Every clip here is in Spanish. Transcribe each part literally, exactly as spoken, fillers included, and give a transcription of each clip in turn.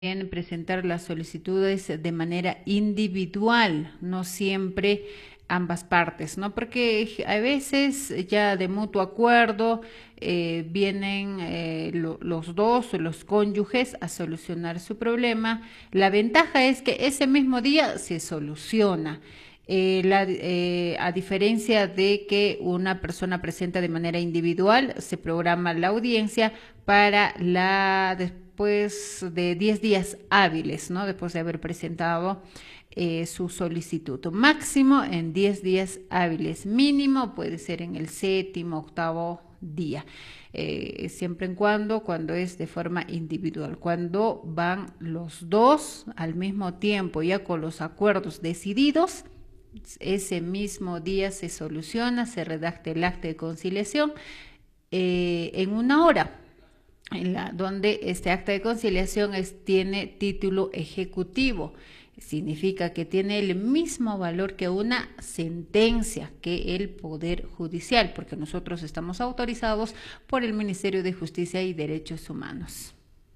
En presentar las solicitudes de manera individual, no siempre ambas partes, ¿no? Porque a veces ya de mutuo acuerdo eh, vienen eh, lo, los dos o los cónyuges a solucionar su problema. La ventaja es que ese mismo día se soluciona. Eh, la, eh, a diferencia de que una persona presenta de manera individual, se programa la audiencia para la después de diez días hábiles, ¿no? Después de haber presentado eh, su solicitud. Máximo en diez días hábiles, mínimo puede ser en el séptimo, octavo día. Eh, siempre en cuando, cuando es de forma individual. Cuando van los dos al mismo tiempo, ya con los acuerdos decididos, ese mismo día se soluciona, se redacta el acta de conciliación eh, en una hora, en la, donde este acta de conciliación es, tiene título ejecutivo. Significa que tiene el mismo valor que una sentencia, que el Poder Judicial, porque nosotros estamos autorizados por el Ministerio de Justicia y Derechos Humanos.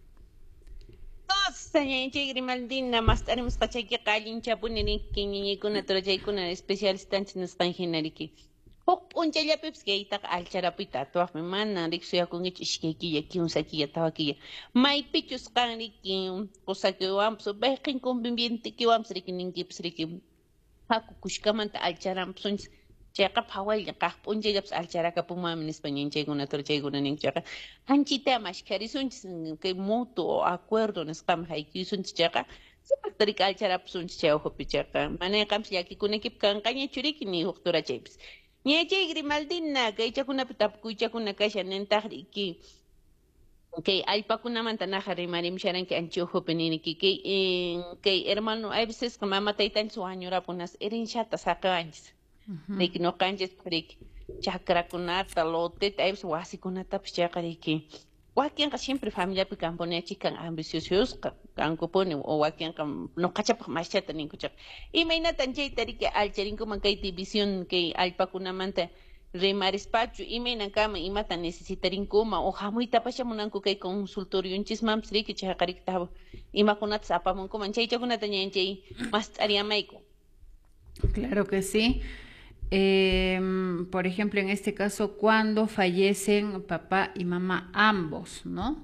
Sañay Grimaldina, más tenemos que calin chapunini, que ni con otro jay con el especialista en espanjinariki. Hop un jaya peps que ita al charapita, tu af mana, rixia con ich ishkeki, yaki un saki yatawaki. Mai pichus kaniki, cosa que vamos, bekin conviviente que vamos rikin gipsrikim. Haku kushkamanta al charampsuns. Chaka pawal ya kah punje gaps al charaka puma min España che guna tor che guna ning chaka hanchita mas karisun que mutuo acuerdo nes kam haiki sun chaka sepak al charap sun cheo hopi chaka mane kam yaki kun ekip kan kanya churiki ni hoktora chips nye che grimaldina que chakuna pitap ku chakuna kasha nentahri ki que hay pakuna mantana hari marim sharan que ancho hopenini ki que que hermano a veces como mama taitan su año rapunas erin chata saca antes de que no canjes prik chakra kunata lote types wasi kunata pchakari ki wakian ka siempre familia pi campone chican ambiciosos kan ko pone o wakian kam no kacha pa mas chata nin kuchak y meina tanje tari que al cherin como kai división que al pakuna manta remarispacho y meina kama y mata necesitarin kuma o hamuita pa shamunan ko kai consultorio un chismam sri que chakari tabo y makunat sapa mon ko manchai chakunata nyenchei mas aria maiko. Claro que sí. Eh, por ejemplo, en este caso, cuando fallecen papá y mamá ambos, ¿no?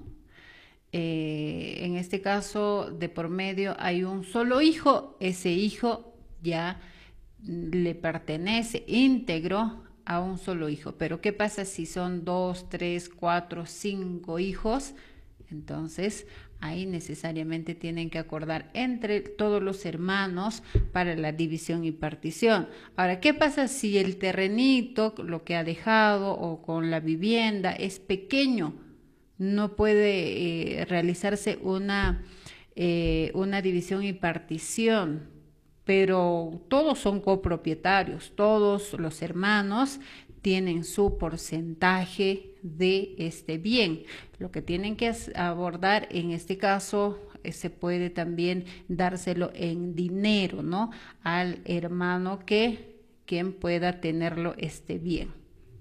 Eh, en este caso, de por medio hay un solo hijo, ese hijo ya le pertenece íntegro a un solo hijo. Pero ¿qué pasa si son dos, tres, cuatro, cinco hijos? Entonces, ahí necesariamente tienen que acordar entre todos los hermanos para la división y partición. Ahora, ¿qué pasa si el terrenito, lo que ha dejado o con la vivienda es pequeño? No puede eh, realizarse una, eh, una división y partición, pero todos son copropietarios, todos los hermanos tienen su porcentaje de este bien. Lo que tienen que abordar en este caso eh, se puede también dárselo en dinero, ¿no? Al hermano que quien pueda tenerlo este bien.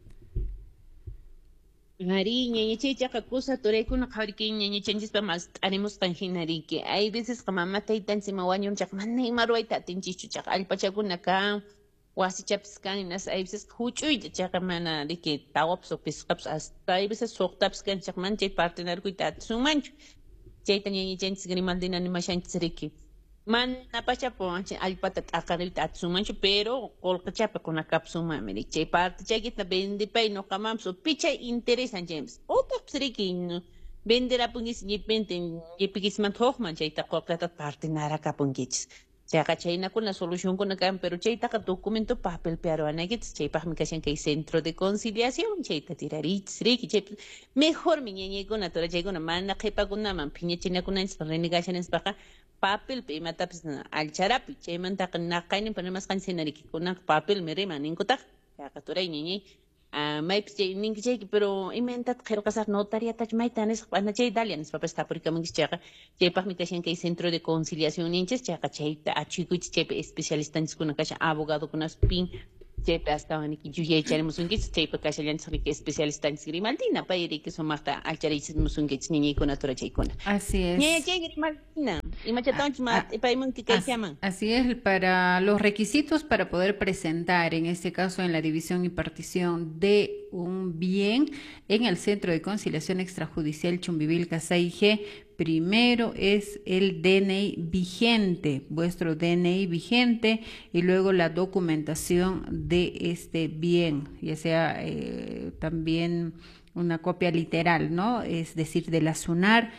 Hari ñaña chaychaqa kusa turaykuna qhawriki ñaña chanchispa mas t'arimus tanhinariki. Hay veces que mamá taytansima wañunchaq mana ima ruwayta atinchikchu chaqa allpachakuna kan wasichapis kan inas hay veces huch'uyta chaqa mana riki tawapas o pisqapas hasta hay veces suqtapis kan chaq mana chay partinarkuyta atisunmanchu. Chayta ñaña chanchis Grimaldina nimashanchis riki. Mana pachapu allpata t'aqariyta atisunmanchu pero qullqichapi kunakapsunmanmi riki. Chay parte chaykita vendipay noqamapas pichay interesan chaypas. Otapis riki venderapunchis llipinti llipikismanta huqman chayta qullqitata partinarakapunkichis. Chayqa chaynakuna solucionkuna kan pero chaytaqa documento papelpi aruwanaykichis chaypaqmi kashan kay centro de conciliación chayta tirarichis riki chaypi mejormi ñañaykuna turachaykuna mana qhipakunaman phiñachinakunanchis renegashanispaqqa papelpi imatapis alcharapi chaymantaqa naqayninpa rimasqanchis hina riki kunanqa papelmi riman ninkutaq chayqa turay ñañay maypis chay ninki chayki pero imantata qillqasaq notariatachu mayta nisqa ana chay dalia nispapas tapurikamunkis chayqa chaypaqmi kashan kay centro de conciliación ninchis chayqa chayta achikuychis chaypi especialistanchiskuna kashan abogadokunas pin Chaypi astawan yuyaycharimusunkichis chaypi kashallanchik especialistanchik Grimaltina payrik sumaqta alcharichishmusunkichis ñañaykuna turachaykuna. Así Ñaña es. chay Grimaltina, imachatawan A- paymunki As- kaychaman. Así es, para los requisitos para poder presentar, en este caso en la división y partición de un bien en el Centro de Conciliación Extrajudicial Chumbivilca C I G, primero es el D N I vigente, vuestro D N I vigente, y luego la documentación de este bien, ya sea eh, también una copia literal, ¿no? Es decir, de la SUNAR,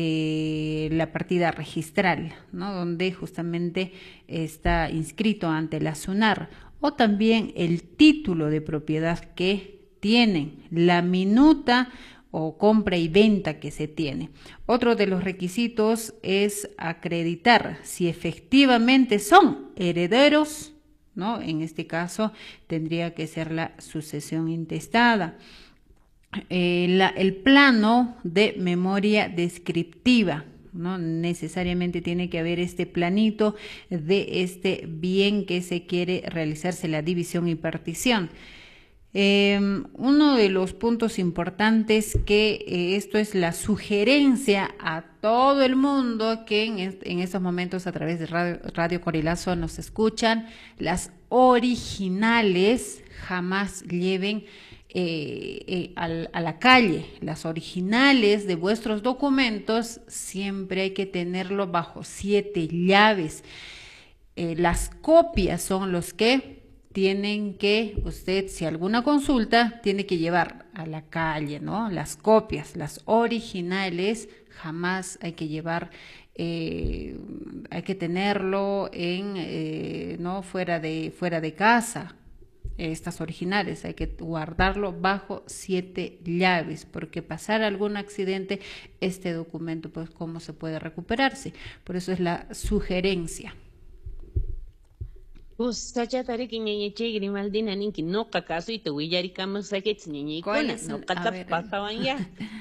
eh, la partida registral, ¿no? Donde justamente está inscrito ante la SUNAR, o también el título de propiedad que tienen, la minuta o compra y venta que se tiene. Otro de los requisitos es acreditar si efectivamente son herederos, ¿no? En este caso tendría que ser la sucesión intestada. Eh, la, el plano de memoria descriptiva, ¿no? Necesariamente tiene que haber este planito de este bien que se quiere realizarse la división y partición. Eh, uno de los puntos importantes que eh, esto es la sugerencia a todo el mundo que en, est en estos momentos a través de Radio, Radio Corilazo nos escuchan, las originales jamás lleven eh, eh, al, a la calle. Las originales de vuestros documentos siempre hay que tenerlo bajo siete llaves. Eh, las copias son los que tienen que, usted, si alguna consulta, tiene que llevar a la calle, ¿no? Las copias, las originales, jamás hay que llevar, eh, hay que tenerlo en, eh, ¿no? Fuera de, fuera de casa. Estas originales hay que guardarlo bajo siete llaves, porque pasar algún accidente, este documento, pues, ¿cómo se puede recuperarse? Por eso es la sugerencia. Usacha tariki ñaña chay Grimaldina ninki noqa kasuyta willarikamus sakich ñañaykuna noqatapas pasawan ya.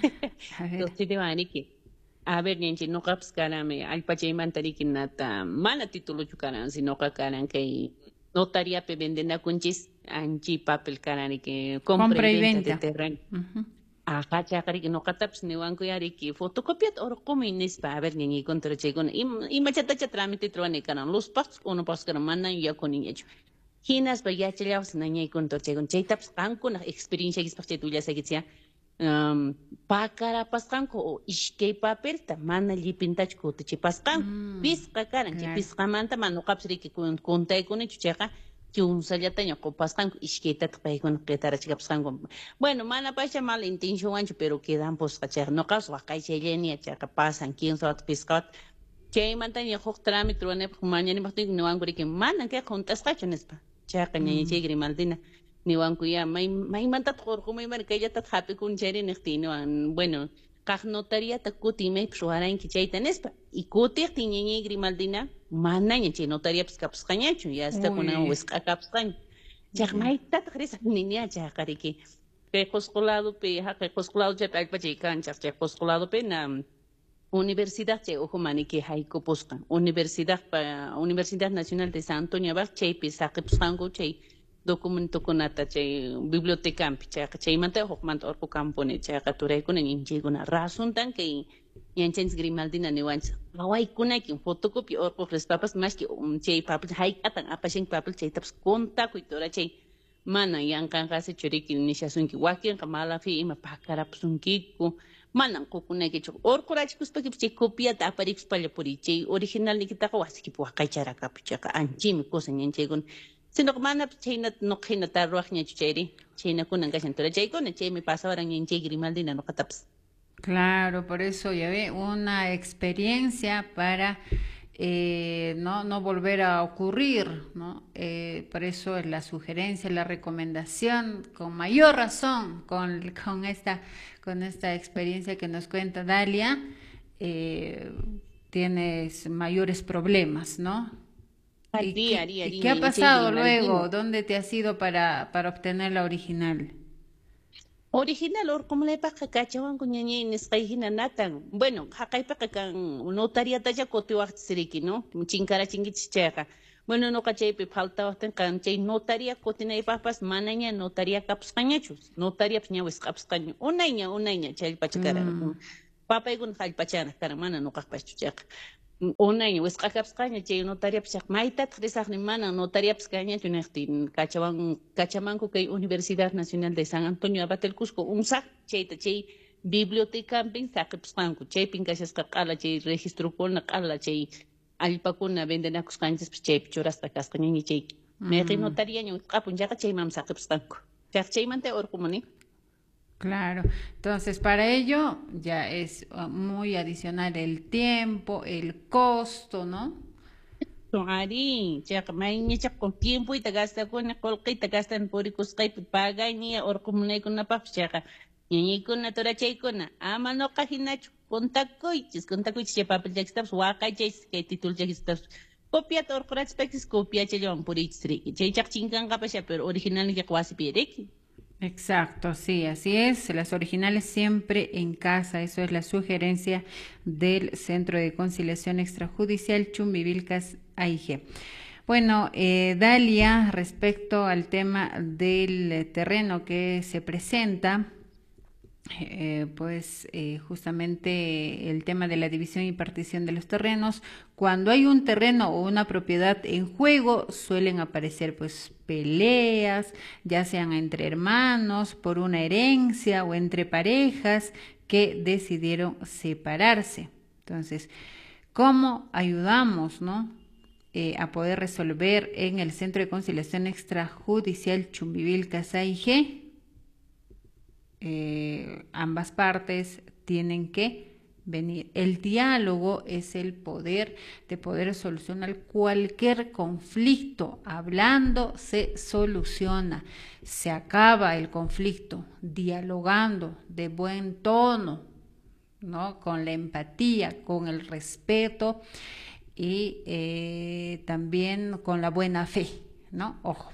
Tusidiwaniki. A ver, ñanchi noqapas karami allpachaymanta rikinata mana tituluchu karan, si noqa karan kay notariapi vendenakunchis anchi papel karani que compra y venta de terreno. Uh-huh. Ajá, chakari no kataps ni wanko yari ki fotocopiat or kumi nispa a ver ni contra chegon y machata trámite truane kanan los pas uno pas kanan manan ya con niño. Hinas ba ya chelaos na ni contra chegon chetaps kanko na experiencia gis pas chetuya segitsia um pakara pas kanko o iske papel ta mana lipintach ko te pas kan pis kakaran che pis kamanta mano kapsri ki kun kuntai kun chucheka un salataño copastan isqueta con que tarachapstan. Bueno, mana pacha mal intención ancho, pero quedan pues cachar no caso, acá chilenia, chaca pasan, quien sot piscat. Che mantaña hok trámite, ne mañana ni no anguri que manan que juntas cachones pa. Chaca ni che Grimaldina, ni wankuya, may may mantat hor como y marcaya tat happy con cheri nectino, bueno, kaj notaria ta kuti me psuara en kichaita nespa. Y kuti tiñe Grimaldina, mana ñe notaria pskaps kañacho, ya está con un huescaps kañ. Ya may tat cresa niña ya kariki. Que coscolado pe, ha que coscolado ya pa pachikan, ya que coscolado pe na Universidad che ojo mani que haiko poskan. Universidad pa Universidad Nacional de San Antonio Abad che pe sakipsango che documento conata che biblioteca picha che manta hok manta orko campone che kature kun en inje guna rasun tan que yanchens Grimaldina ne wans awai kuna ki fotocopy orko fres papas mas ki um che papel hai atan apashen papel che taps conta kuitora che mana yang kan kase chori ki nisha sun ki wakin kamala fi ima pakara psun ki ku manan ko kuna ki chok orko rach kuspa ki che copia ta parix pala puri che original ni kita ko wasiki pu kai chara ka picha ka anjim ko sen yanche gun sino mana china no kina tarwak nya cheri china kunan ka sentora che ko na che me pasa ahora en che Grimaldina no kataps. Claro, por eso ya ve una experiencia para eh, no, no volver a ocurrir, ¿no? Eh, por eso es la sugerencia, la recomendación, con mayor razón, con, con, esta, con esta experiencia que nos cuenta Dalia, eh, tienes mayores problemas, ¿no? ¿Y qué, ¿y qué ha pasado luego? ¿Dónde te has ido para, para obtener la original? Original or como le paka kachawan kunya ni nisqayhina natan. Bueno, haqay paka kan notaria taja kotiwaq siriki, ¿no? Chinkara chingichi chayqa. Bueno, no cachaypi falta bastante canchay notaria cotina y papas manaña notaria capscañachus, notaria pña wiscapscaño, unaña, unaña, chay pachacara. Mm, Papa y con jal pachana, caramana no capachuchac. Unaña wiscapscaña, chay notaria pchak, maitat risagni mana notaria pscaña, chunectin, cachaban, cachamanco que Universidad Nacional de San Antonio Abatel Cusco, un sac, chay, chay, biblioteca, pin sacapscanco, chay, pincachas cacala, chay, registro con la cala, chay. Alpakuna venden akusqanchis chay churasqa kasqa ñañi chay meqi mm. notaria ña q'apunllaqa chayman saqipusqanku chaq chaymanta urqumuni. Claro, entonces para ello ya es uh, muy adicional el tiempo, el costo, ¿no? Ari chaq mayña chaq con tiempo ita gastakuna qullqita gastan purikusqaypi pagayña urqumunaykunapaq chaqa ñañaykuna turachaykuna ama noqa hinachu contacuychis contacuychis chay papelllakistapas waqaychaychis kay titulllakistapas copiata urqurachishpakchis copiachallawan puriychis riki chay chaq chinkanqapasha pero originalnikiqa wasipi riki. Exacto, sí, así es. Las originales siempre en casa. Eso es la sugerencia del Centro de Conciliación Extrajudicial Chumbivilcas A I G. Bueno, eh, Dalia, respecto al tema del eh, terreno que se presenta, eh, pues eh, justamente el tema de la división y partición de los terrenos. Cuando hay un terreno o una propiedad en juego, suelen aparecer pues peleas, ya sean entre hermanos, por una herencia o entre parejas que decidieron separarse. Entonces, ¿cómo ayudamos, no? Eh, a poder resolver en el Centro de Conciliación Extrajudicial Chumbivilcas A I G. Eh, ambas partes tienen que venir. El diálogo es el poder de poder solucionar cualquier conflicto. Hablando se soluciona, se acaba el conflicto, dialogando de buen tono, ¿no? Con la empatía, con el respeto y eh, también con la buena fe, ¿no? Ojo.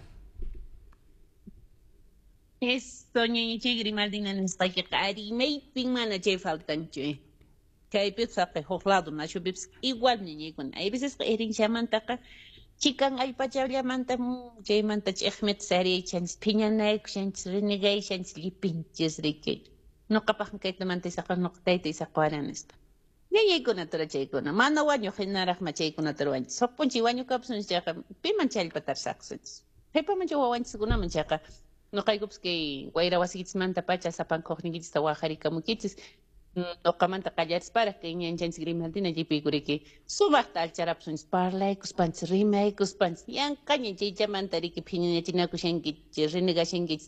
Eso ñañichay Grimaldina nisqayki q'arimaypin mana chay faltanchu. Kaypi saqi huk lado nashupipas igual ñañaykuna. Hay veces herenciamantaqa chikan allpachallamanta chaymanta ch'iqmita sariyaychanchis phiñanaykushanchis renegaychanchis llipinchis riki. Nuqapaqmi kaytamanta isaqa nuqa tayta isaquaranispa. Ñañaykunata rachaykuna mana wañuq hinaraqma chaykunata ruwanchis. Hukpunchik wañukapusunchis chayqa piman chay allpata riqsinchis. Paypamancha wawanchiskunaman chayqa noqaykupas kay wayra wasikichimanta pacha sapankuqnikichista waqharikamukichis noqamanta qallarisparaq kay ñanchanchik Grimaldina llipiykuriki sumaqta alcharapusunchis parlaykuspanchis rimaykuspanchis yanqaña chaychamanta riki phiñañachinakushankichis renegashankichis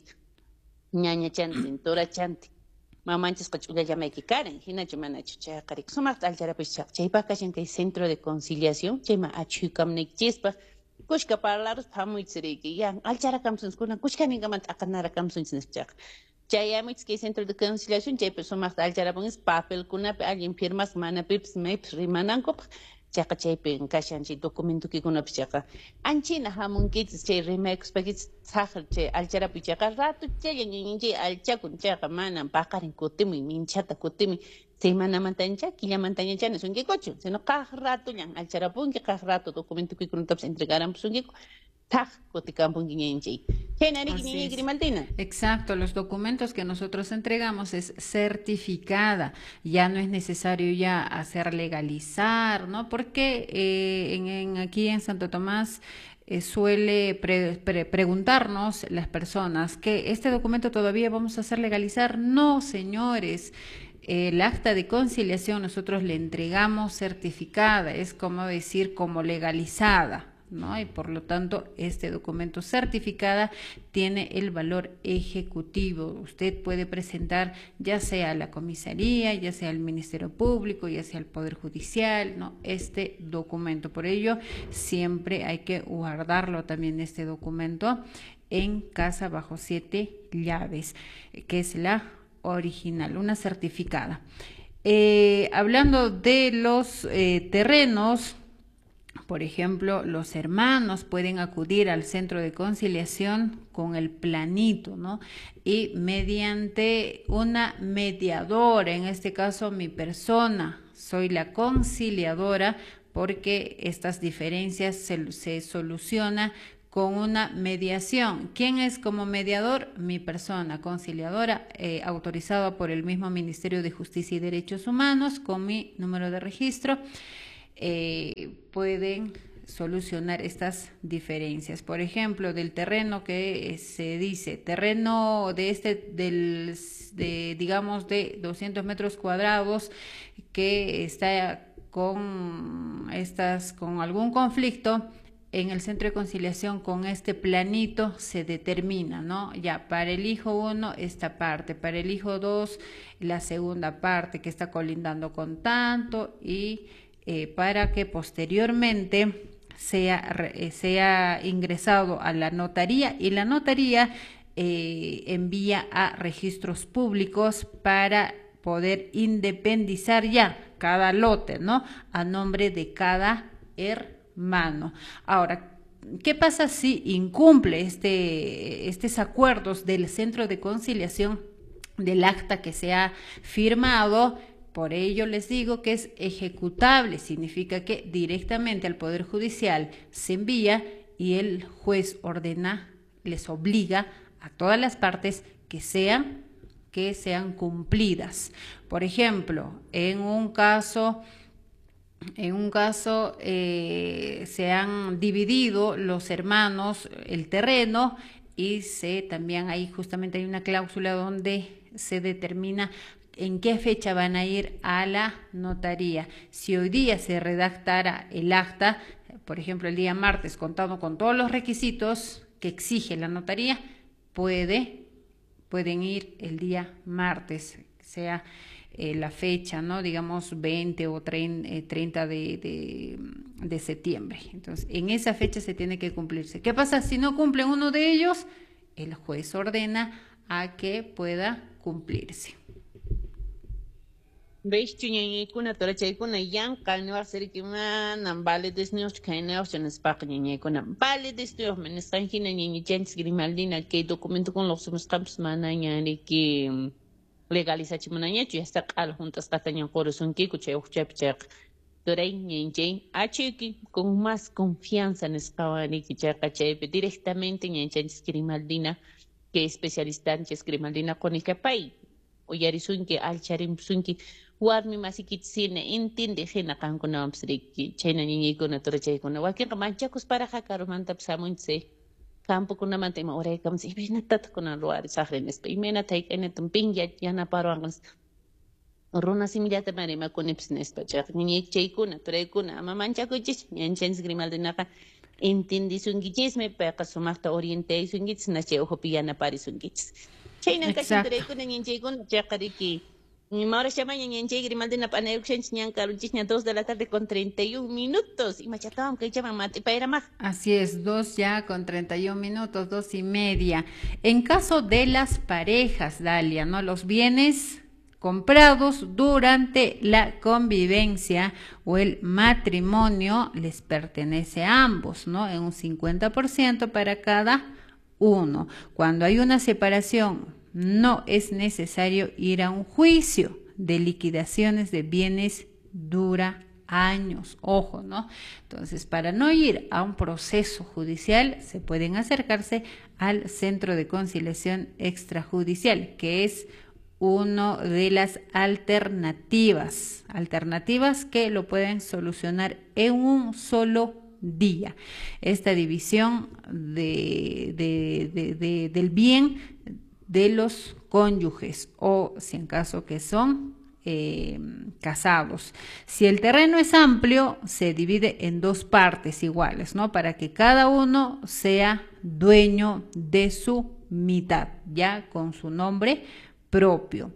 ñañachantin turachantin mamanchasqa ch'ullallamayki karan hinachu manachu chayqa riki sumaqta alcharapushis chayqa chaypaq kashan kay Centro de Conciliación chayman achuykamnaykichispaq kushka parlaros phamuchiriki yan alcharakamsunchis kunan kushkaninkamanta aqanarakamsunchis nischaqa chayamuchis kay Centro de Conciliación chaypi sumaqta alcharapunchis papelkunapi allin firmas mana pipis maypis rimanankupaq chayqa chaypi kashanchik documentukikunapi chayqa anchina hamunkichis chay rimaykuspakichis saqir chay alcharapi chayqa ratuchalla ñañinchay alchakun chayqa manan paqarin kutimuy minchata kutimuy semanamantaña killamantañacha nisunkicuchu sino kaq ratullan alcharapunki kaq rato documentukikunapitas entregaranpusunkiku taq kutikampunki ñañinchay chaynariki ñañay Grimaldina. Exacto, los documentos que nosotros entregamos es certificada, ya no es necesario ya hacer legalizar, ¿no? Porque eh, en, en, aquí en Santo Tomás eh, suele pre, pre, preguntarnos las personas que este documento todavía vamos a hacer legalizar. No, señores. El acta de conciliación nosotros le entregamos certificada, es como decir como legalizada, ¿no? Y por lo tanto este documento certificada tiene el valor ejecutivo. Usted puede presentar ya sea a la comisaría, ya sea al Ministerio Público, ya sea al Poder Judicial, ¿no? Este documento. Por ello siempre hay que guardarlo también este documento en casa bajo siete llaves, que es la original, una certificada. Eh, hablando de los eh, terrenos, por ejemplo, los hermanos pueden acudir al Centro de Conciliación con el planito, ¿no? Y mediante una mediadora, en este caso mi persona, soy la conciliadora, porque estas diferencias se, se solucionan con una mediación. ¿Quién es como mediador? Mi persona conciliadora, eh, autorizada por el mismo Ministerio de Justicia y Derechos Humanos, con mi número de registro. Eh, pueden solucionar estas diferencias. Por ejemplo, del terreno que se dice, terreno de este, del, de, digamos, de doscientos metros cuadrados, que está con, estas, con algún conflicto, en el centro de conciliación con este planito se determina, ¿no? Ya, para el hijo uno esta parte, para el hijo dos la segunda parte que está colindando con tanto, y eh, para que posteriormente sea, eh, sea ingresado a la notaría, y la notaría eh, envía a registros públicos para poder independizar ya cada lote, ¿no? A nombre de cada hermano. Ahora, ¿qué pasa si incumple este, estos acuerdos del centro de conciliación, del acta que se ha firmado? Por ello les digo que es ejecutable, significa que directamente al Poder Judicial se envía y el juez ordena, les obliga a todas las partes que sean, que sean cumplidas. Por ejemplo, en un caso... En un caso eh, se han dividido los hermanos el terreno, y se también ahí justamente hay una cláusula donde se determina en qué fecha van a ir a la notaría. Si hoy día se redactara el acta, por ejemplo el día martes, contando con todos los requisitos que exige la notaría, puede, pueden ir el día martes, sea Eh, la fecha, ¿no? Digamos veinte o treinta de, de, de septiembre. Entonces, en esa fecha se tiene que cumplirse. ¿Qué pasa si no cumple uno de ellos? El juez ordena a que pueda cumplirse. ¿Veis, chuñañaykuna, torachaykuna, yanqa niwaqsirikima, nan vale desniuch kainaw, chanispak ñañaykuna, vale desniuch, menesqanjina ñañichanchis Grimaldina, que documento con los sumusqampis mana ñariki legalizachimunañachu, hasta q'al juntas qatañan qurisunkiku chay uqchapi chayqa turay ñanchay achiki con más confianza nisqawaniki chayqa chaypi directamente ñanchanchis Grimaldina, que especialistanchis Grimaldina qonikapay uyarisunki alcharimsunki warmi masikita sina intindi hina qankunawanpis riki chayna ñañaykuna turachaykuna wakinqa manchakus paraqa karumantapis hamunchis campo kuna manta ima uraykamus imaynatata kunan ruwarisaqri nispa imaynata hayk'aynitan pinlla yanaparuwanqa runa simillata mari imakunipis nispa chayqa ñañaychaykuna turaykuna ama manchakuychis ñanchanchis Grimaldinaqa entendisunkichismi payqa sumaqta orientaysunkichis na chay uhupi yanaparisunkichis chaynan kashan turaykuna ñanchaykuna chayqa riki Ahora llama ñañanchay Grimaldina panayukshanchis ñankarunchis ña dos de la tarde con treinta y un minutos. Imachatawan que llaman mati payramaj. Así es, dos ya con treinta y un minutos, dos y media. En caso de las parejas, Dalia, ¿no? Los bienes comprados durante la convivencia o el matrimonio les pertenece a ambos, ¿no? En un cincuenta por ciento para cada uno. Cuando hay una separación, no es necesario ir a un juicio de liquidaciones de bienes, dura años, ojo, ¿no? Entonces, para no ir a un proceso judicial, se pueden acercarse al Centro de Conciliación Extrajudicial, que es una de las alternativas, alternativas que lo pueden solucionar en un solo día. Esta división de, de, de, de, del bien de los cónyuges, o si en caso que son eh, casados. Si el terreno es amplio, se divide en dos partes iguales, ¿no? Para que cada uno sea dueño de su mitad, ya con su nombre propio.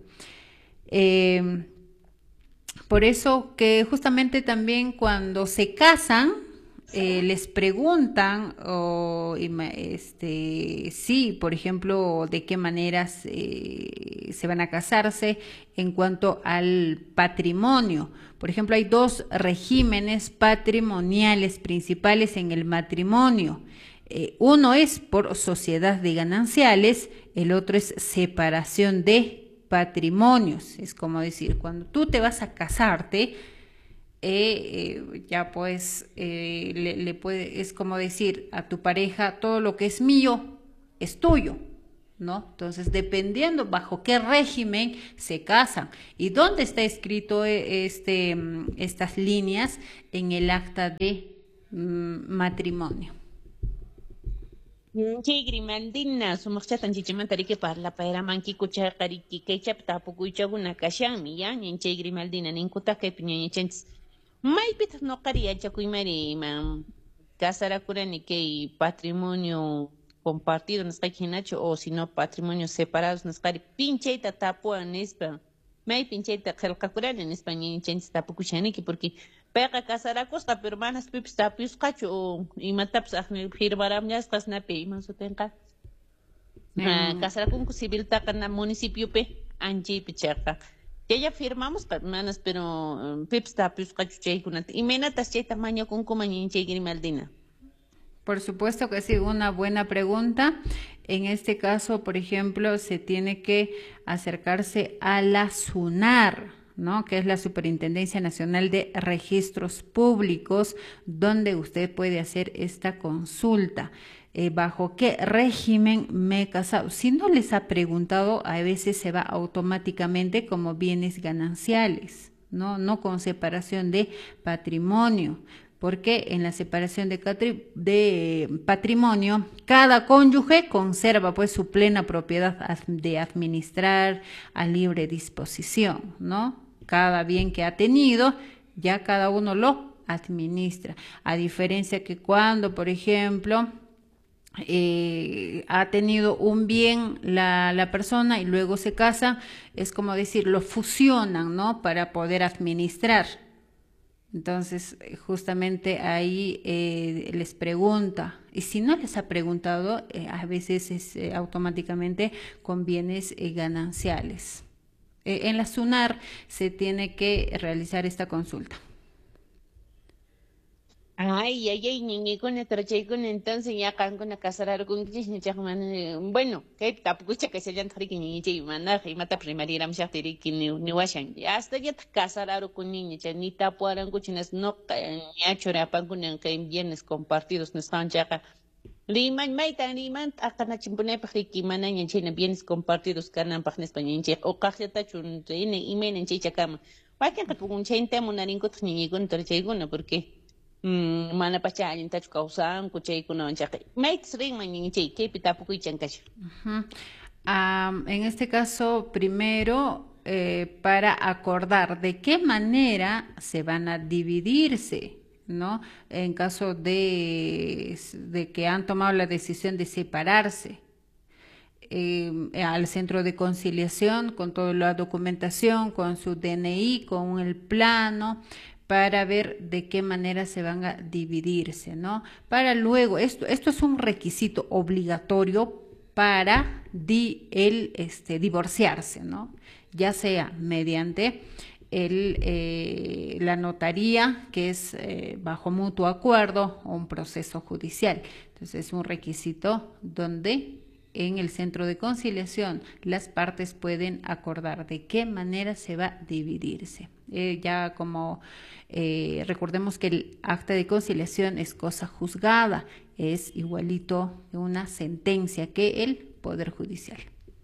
Eh, por eso que justamente también cuando se casan, Eh, les preguntan o, este, sí, por ejemplo, de qué maneras eh, se van a casarse en cuanto al patrimonio. Por ejemplo, hay dos regímenes patrimoniales principales en el matrimonio. Eh, uno es por sociedad de gananciales, el otro es separación de patrimonios. Es como decir, cuando tú te vas a casarte, eh, eh, ya pues eh, le, le puede, es como decir a tu pareja, todo lo que es mío es tuyo, ¿no? Entonces, dependiendo bajo qué régimen se casan y dónde está escrito eh, este, mm, estas líneas en el acta de mm, matrimonio. Chay Grimaldina, sumaqchatan chichimantariki parlapayramanki kuchaqariki kaychap tapukuykuna kashanmi ya ñanchay Grimaldina ninkutaq kaypi ñañachanchis maypitaq nuqari yachakuymari ima casarakurani kay patrimonio compartido nisqayki hinachu o sino patrimonio separados nisqari pinchayta tapuwan nispa may pinchayta qillqakurani nispa ñañachanchis tapukushaniki porque payqa casarakusqa pero manas pipis tapiyusqachu o imatapas aqni firmaramñasqas napi iman sutinqa ah, En, casarakunku civiltaqa na municipiopi anchaypi chayqa yaya firmamos manas pero um, pipis tapiyusqachu chaykunata imaynatas chayta mañakunkuman ñanchay Grimaldina. por supuesto que sí, una buena pregunta. En este caso, por ejemplo, se tiene que acercarse a la SUNAR, ¿no? Que es la Superintendencia Nacional de Registros Públicos, donde usted puede hacer esta consulta. Eh, ¿bajo qué régimen me he casado? Si no les ha preguntado, a veces se va automáticamente como bienes gananciales, ¿no? No con separación de patrimonio, porque en la separación de, de, patrimonio, cada cónyuge conserva pues su plena propiedad de administrar a libre disposición, ¿no? Cada bien que ha tenido, ya cada uno lo administra, a diferencia que cuando, por ejemplo, eh, ha tenido un bien la, la persona y luego se casa, es como decir, lo fusionan, ¿no? Para poder administrar. Entonces, justamente ahí eh, les pregunta, y si no les ha preguntado, eh, a veces es eh, automáticamente con bienes eh, gananciales. Eh, en la SUNAR se tiene que realizar esta consulta. Ay, ay, ay, ñiñikuna trachaykuna entonces ya kankuna casararkunkichis ñachaqman bueno, kay tapukucha kashallantaq ñiñichay mana imata primariramisaqtiriki ni niwashan hasta yata casararukuni ñacha ni tapuarankuchinas noqa ñachuri apankunan kay bienes compartidos nisqanchaqa riman maytan riman aqanachimpunaypaq riki mana ñanchayna bienes compartidos kananpaq nispa ñanchayqa uqaqllatachu imaynan chaychakama wakinqa tukunchayta munarinkutaq ñiñikuna trachaykuna porque Mm, mana pacha allintachu kawsanku chaykunawan chaqa maytas rinman ñinchay kaypi tapukuychan kasha. Uh-huh. Um, en este caso, primero, eh, para acordar de qué manera se van a dividirse, ¿no? En caso de, de que han tomado la decisión de separarse. Eh, al centro de conciliación con toda la documentación, con su D N I, con el plano, para ver de qué manera se van a dividirse, ¿no? Para luego, esto, esto es un requisito obligatorio para di, el este, divorciarse, ¿no? Ya sea mediante el, eh, la notaría, que es eh, bajo mutuo acuerdo, o un proceso judicial. Entonces es un requisito donde en el centro de conciliación las partes pueden acordar de qué manera se va a dividirse. Eh, ya como eh, recordemos que el acta de conciliación es cosa juzgada, es igualito de una sentencia que el Poder Judicial.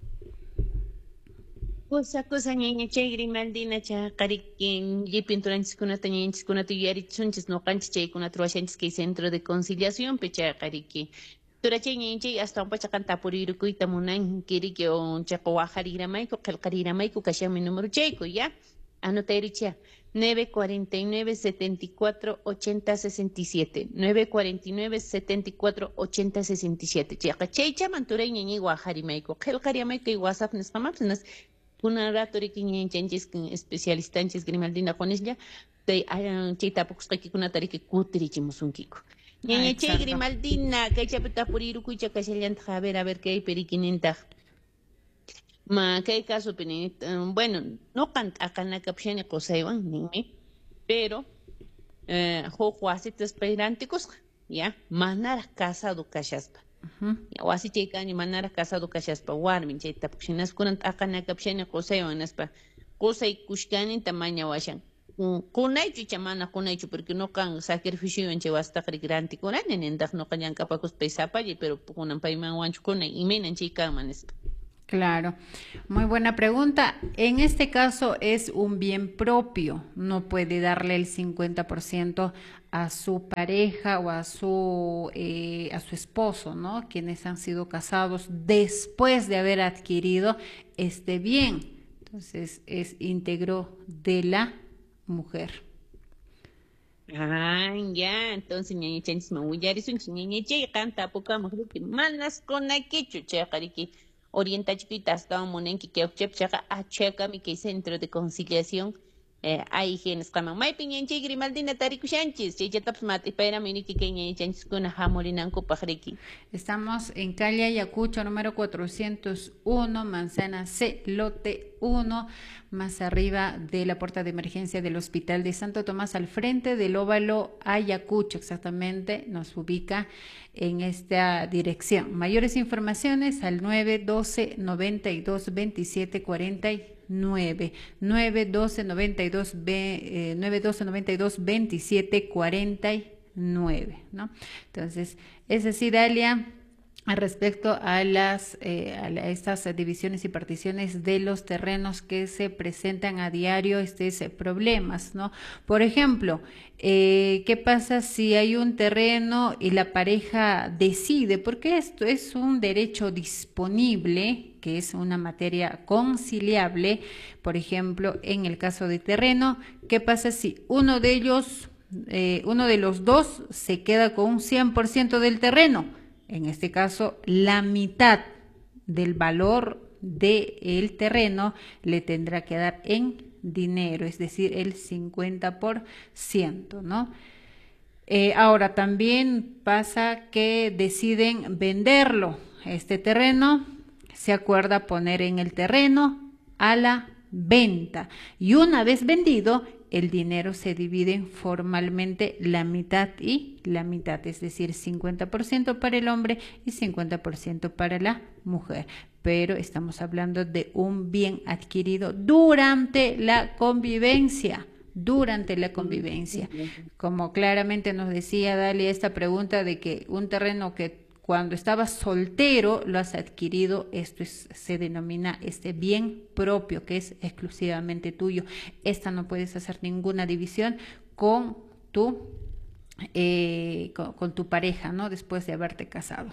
Cosa cosa ñaña chay Grimaldina cha qarikin llipinturanchikkunata ñañanchikkunata yuyarichunchis noqanchis chaykunata ruwashanchis kay centro de conciliación pecha qariki turachay ñañanchay astawan kan tapurirukuyta munankiriki o chaqa waqariramayku qillqariramayku kashanmi número chayku ya anotayricha nueve cuarenta y nueve setenta y cuatro ochenta sesenta y siete nueve cuarenta y nueve setenta y cuatro ochenta sesenta y siete chaqa chaychaman turay ñañay waqarimayku qillqarimayku kay WhatsApp nisqamapis kuna rato riki ñañanchanchis especialistanchis Grimaldina Juanislla tay chay tapukusqaykikunata riki kutirichimusunkiku ñañachay Grimaldina kaychapi tapurirukuycha kashallantaq a ver a ver kaypi rikinintaq ma kay casupi bueno noqan t'aqanakapshani qusaywan ninmi pero eh, huk wasitas payrantikusqa ya manaraq casado kashaspa uh-huh. Wasi chaykani manaraq casado kashaspa warmin chayta tapukshinaskunan t'aqanakapshani qusaywan naspa qusay kushkaninta mañawashan kunaychu chamana kunaychu porque no kan sacrificio en chewasta granti kunan en dak no kanyan kapakos paisapalle pero kunan paiman wanchu kunay imenan chikan manes. Claro, muy buena pregunta. En este caso es un bien propio, no puede darle el cincuenta por ciento a su pareja o a su, eh, a su esposo, ¿no? Quienes han sido casados después de haber adquirido este bien. Entonces es íntegro de la mujer. Ah, ya, entonces ñaña chanis mawillarisun ñaña chay canta poca mujer que manas con aquí chucha que orienta chiquitas cada monenki que chepchaca a checa mi que centro de conciliación eh, hay quienes llaman mai piñenche grimaldina tariku shanchis che taps mat espera mini que ñaña chanis con jamolinanco pajariki. Estamos en calle Ayacucho número cuatrocientos uno, manzana C, lote uno, más arriba de la puerta de emergencia del Hospital de Santo Tomás, al frente del óvalo Ayacucho, exactamente, nos ubica en esta dirección. Mayores informaciones al nueve doce noventa y dos veintisiete cuarenta y nueve, nueve doce noventa y dos veintisiete cuarenta y nueve, ¿no? Entonces, es así, Dalia, respecto a las eh, a la, estas divisiones y particiones de los terrenos que se presentan a diario, estos eh, problemas, ¿no? Por ejemplo, eh, ¿qué pasa si hay un terreno y la pareja decide? Porque esto es un derecho disponible, que es una materia conciliable. Por ejemplo, en el caso de terreno, ¿qué pasa si uno de ellos, eh, uno de los dos se queda con un cien por ciento del terreno? En este caso, la mitad del valor del terreno le tendrá que dar en dinero, es decir, el cincuenta por ciento, ¿no? Eh, ahora, también pasa que deciden venderlo. Este terreno se acuerda poner en el terreno a la venta y una vez vendido, el dinero se divide formalmente la mitad y la mitad, es decir, cincuenta por ciento para el hombre y cincuenta por ciento para la mujer. Pero estamos hablando de un bien adquirido durante la convivencia, durante la convivencia. Como claramente nos decía Dalia esta pregunta de que un terreno que cuando estabas soltero lo has adquirido, esto es, se denomina este bien propio, que es exclusivamente tuyo. Esta no puedes hacer ninguna división con tu, eh, con, con tu pareja, ¿no? Después de haberte casado.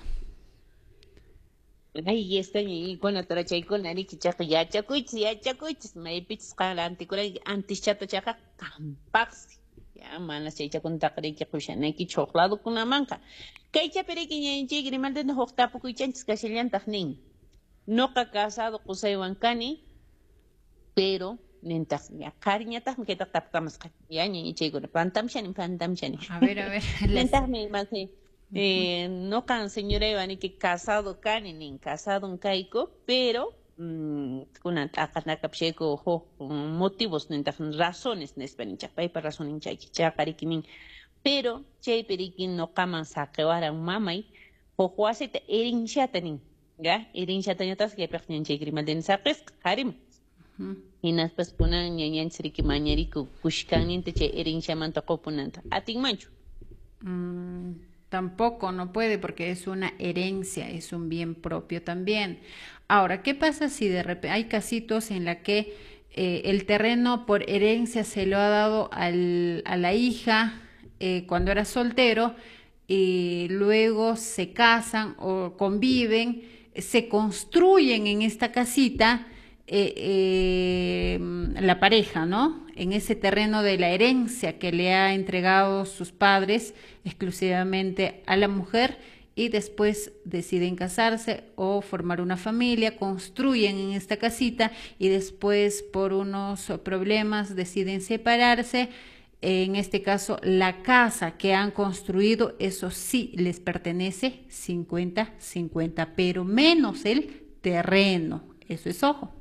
Ay, está y con la chay con la que chaca ya chacuich ya chacuich me pits kala anticura antes chato chaca campax ya manas chay con takre que kushana ki chocolate con la manca kay cha pere que ñe grimal de no hokta poco y chanchis casillan tajnin no ca casado kusay wankani pero nentas ya cariñatas me queda tap camas ya ñe chay con pantam shani pantam shani a ver a ver nentas me más Eh, no can señora Ivani que casado can ni casado un caico, pero kuna takana kapsheko ho motivos nenta razones nespanicha pay para razones chaki chakarikinin pero chay perikin no kaman sakewara mamay ho huasita erin shatanin ya erin shatanatas que pernin chay grimal den sakes harim inas pas kuna nyanyan sriki mañariku kushkanin te chay erin shaman takopunanta atin manchu. Mm. Tampoco, no puede porque es una herencia, es un bien propio también. Ahora, ¿qué pasa si de repente hay casitos en la que eh, el terreno por herencia se lo ha dado al, a la hija eh, cuando era soltero y luego se casan o conviven, se construyen en esta casita eh, eh, la pareja, ¿no? En ese terreno de la herencia que le ha entregado sus padres exclusivamente a la mujer y después deciden casarse o formar una familia, construyen en esta casita y después por unos problemas deciden separarse. En este caso, la casa que han construido, eso sí les pertenece cincuenta cincuenta, pero menos el terreno. Eso es ojo.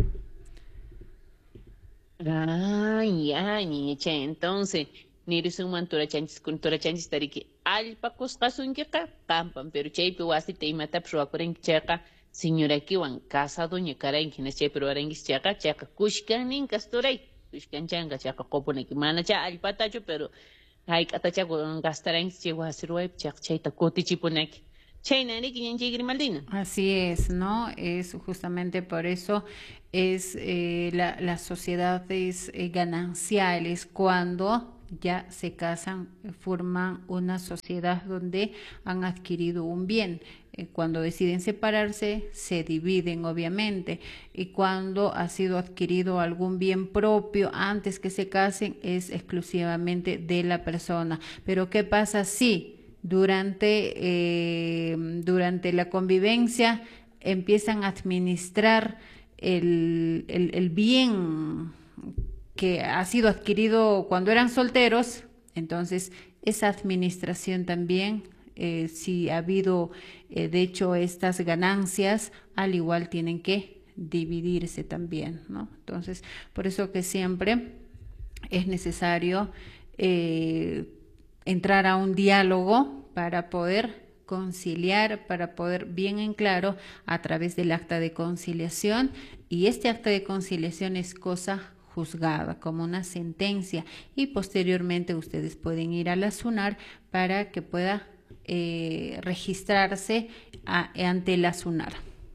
Ah, ya, niña, entonces, ni resuman tora chanchis con tora chanchis tariki alpa coscasun que campan, pero chaype wasi te imata pruakuren chaka, señora kiwan casa doña cara en quienes chay pero arengis chaka, chaka kushkan nin castoray. ishkanchanga chaqa qopunaki mana cha allpatachu pero hayk'atacha gastaranchik chay wasiruwaypi chaqa chayta kutichipunaki chaynariki ñanchik Grimaldina. Así es, ¿no? Es justamente por eso es eh, la, las sociedades eh, gananciales cuando ya se casan, forman una sociedad donde han adquirido un bien. Eh, cuando deciden separarse, se dividen, obviamente. Y cuando ha sido adquirido algún bien propio antes que se casen, es exclusivamente de la persona. Pero ¿qué pasa si durante, eh, durante la convivencia empiezan a administrar el, el, el bien que ha sido adquirido cuando eran solteros? Entonces esa administración también, eh, si ha habido eh, de hecho estas ganancias, al igual tienen que dividirse también, ¿no? Entonces por eso que siempre es necesario eh, entrar a un diálogo para poder conciliar, para poder bien en claro a través del acta de conciliación, y este acta de conciliación es cosa juzgada como una sentencia, y posteriormente ustedes pueden ir a la SUNAR para que pueda eh, registrarse a, ante la SUNAR.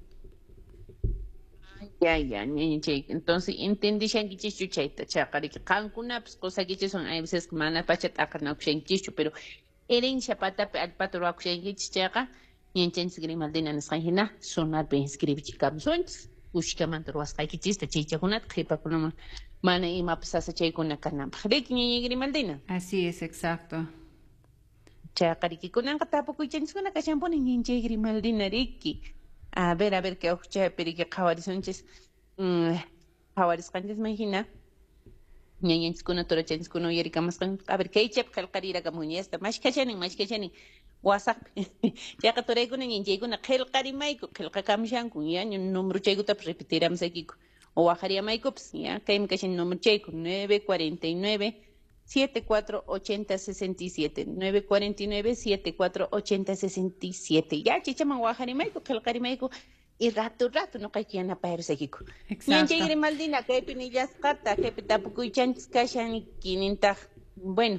Ya, ya, ñañichay. Entonces, entendí shankichichu chayta, chaqariki qankunapas qosakichis son hay veces que mana pachat aqanakushankichichu, pero herencia patapi alpata ruwakushankichis chayqa ñanchanchis Grimaldina nisqanhina sunarpi inscribichikamsunchis ushkamanta ruwasqaykichista chaychakunata qhipakunaman mana imapas sasachaykuna kananpaq riki ñaña Grimaldina. Así es, exacto. Chaqariki kunanqa tapukuychanchiskuna kashanpuni ñanchay Grimaldina riki. A ver, a ver, qué ojo, pero que jawarizonches, jawarizcanches imagina, ñañanchis kuna torochanchis kuna uyarikamas kan, a ver, qué chep kalkarira kamuñesta, más kachanin, más kachanin, WhatsApp, ya que torei kuna ñanchay kuna kalkarimayku, kalkakamshanku, ya, un número chayku tap repetiramos aquí, o bajaríamayku, pues, ya, kaim kachin número chayku, nueve cuarenta y nueve siete cuatro ochenta sesenta y siete nueve cuarenta y nueve siete cuatro ochenta sesenta y siete ya chichaman guajarimayku kalqarimayku y rato rato no qaykiana pairsekiku ñancha Grimaldina kaypi nillasqata kaypi tapukuychanchis kashani kinintaq bueno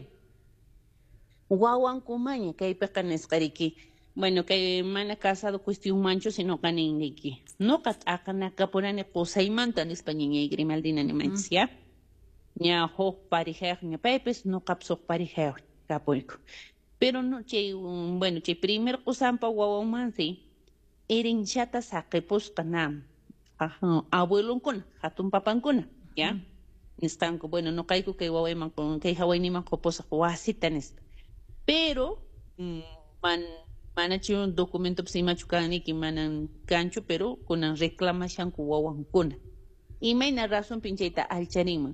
wawankumaña kaypiqa nisqariki bueno kay mana casado cuestión mancho sino kaniniki noqa t'aqanakapurani qusaymanta nispa ñañay Grimaldina nimanchis ya ña huk pareja ña paypis no kapsuq pareja kapuyku pero no chay um, bueno chay primer qusampa wawanmansi herenchata saqipusqana abuelonkuna hatun papankuna ya mm. Nisqanku bueno no kayku kay wawayman kay hawayniman qupusaq wasita nispa pero mm, man mana chay un documento pis imachu kaniki manan kanchu pero kunan reclamashanku wawankuna imayna razón pinchayta alcharinman.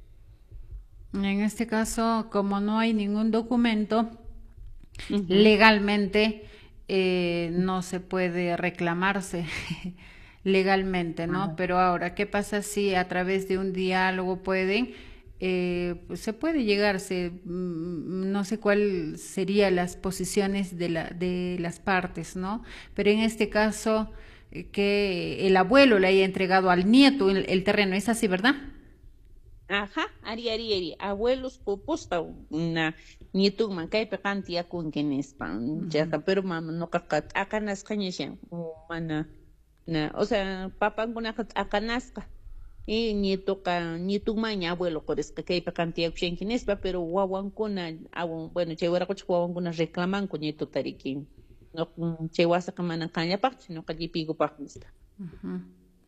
En este caso, como no hay ningún documento, uh-huh. legalmente eh, no se puede reclamarse legalmente, ¿no? Uh-huh. Pero ahora, ¿qué pasa si a través de un diálogo pueden, eh, pues se puede llegarse, no sé cuál serían las posiciones de, la, de las partes, ¿no? Pero en este caso, que el abuelo le haya entregado al nieto el, el terreno, ¿es así, verdad? Ajá, ari ari ari, abuelos pupusta na nietuman kaypi qantiakun kenispan, chaqa pero mama no qaqat aqanasqa ñashan, mana na, o sea, papankunaqa aqanasqa y nietuqa nietumanña abuelo qorisqa kaypi qantiakushan kenispa, pero wawankuna awan, bueno, chay waraquchik wawankuna reclamanku nietutariki, no chay wasaqa mana kanllapaqchu, no qallipikupaq nispa. Uh-huh.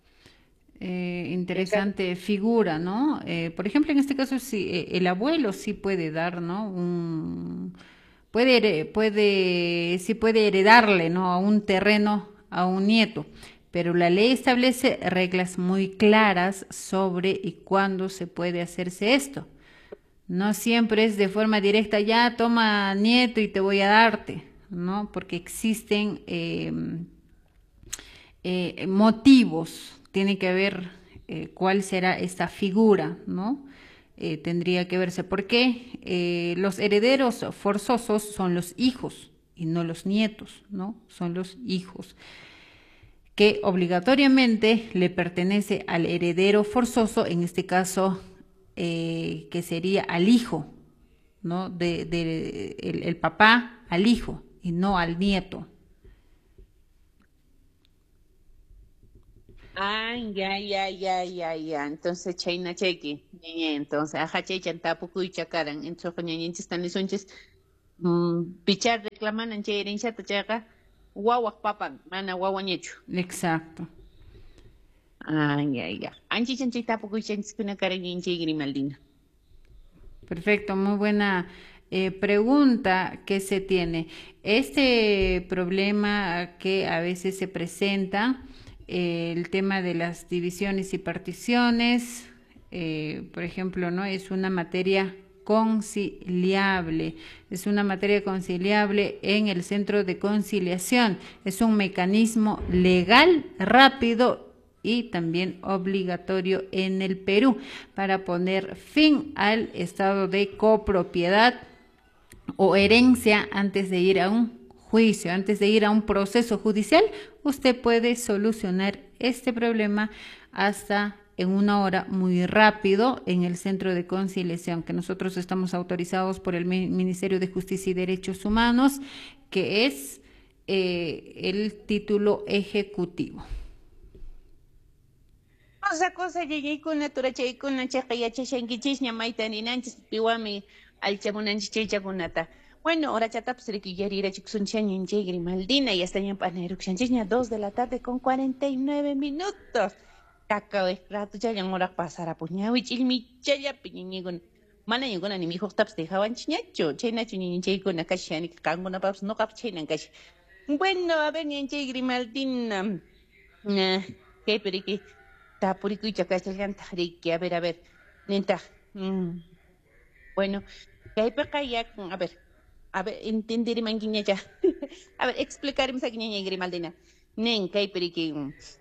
Eh, interesante figura, ¿no? Eh, por ejemplo, en este caso, sí, eh, el abuelo sí puede dar, ¿no? Un, puede, puede, sí puede heredarle, ¿no? A un terreno a un nieto, pero la ley establece reglas muy claras sobre y cuándo se puede hacerse esto. No siempre es de forma directa, ya toma nieto y te voy a darte, ¿no? Porque existen eh, eh, motivos. Tiene que ver eh, cuál será esta figura, ¿no? Eh, tendría que verse porque eh, los herederos forzosos son los hijos y no los nietos, ¿no? Son los hijos que obligatoriamente le pertenece al heredero forzoso, en este caso eh, que sería al hijo, ¿no? De, de el, el papá al hijo y no al nieto. Ah, ya, ya, ya, ya, ya. Entonces, China cheque. Ñeñe, entonces, ajá, chaychan tapuku y chacaran. Entonces, ñeñenchis tan lisonches, mm, pichar reclaman en chay herencia tachaga, guaguac papan, mana guaguañecho. Exacto. Ah, ya, ya. Anchi chanchi tapuku y chanchis kuna karan en chay grimaldina. Perfecto, muy buena eh, pregunta que se tiene. Este problema que a veces se presenta, eh, el tema de las divisiones y particiones, eh, por ejemplo, ¿no? Es una materia conciliable, es una materia conciliable en el centro de conciliación, es un mecanismo legal, rápido y también obligatorio en el Perú para poner fin al estado de copropiedad o herencia antes de ir a un juicio, antes de ir a un proceso judicial. Usted puede solucionar este problema hasta en una hora muy rápido en el centro de conciliación que nosotros estamos autorizados por el Ministerio de Justicia y Derechos Humanos, que es eh, el título ejecutivo. Cosa cosa yayaykuna turachaykuna chayqa yachashankichis ñamaytaninanchis piwami alchamunanchis chaychakunata. Bueno, ahora chatapas riquyariyrachiksunchis ñanchay Grimaldina y hasta ñampanerukchanchis ña dos de la tarde con cuarenta y nueve minutos. Kakaway rato chayan hora pasarapus ñawich ilmichallapi ñañaykuna. Mana ñaykuna nimi huqtapas dejawanchis ñachu. Chaynachu ñañachaykuna kashani kankunapapas noqapas chaynan kashi. Bueno, a ver ñanchay Grimaldina. Uh, kaypi riki tapurikuycha kachallantaq riki, a ver, a ver, nintaq, mm, bueno, kaypiqa yak, a ver, a ver, entendermankiñacha, a ver, explicarimsakiñaña Grimaldina, nen kaypi riki,